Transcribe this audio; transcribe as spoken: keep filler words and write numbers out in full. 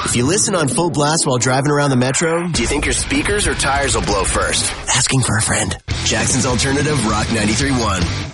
If you listen on full blast while driving around the metro, do you think your speakers or tires will blow first? Asking for a friend. Jackson's Alternative Rock ninety-three point one.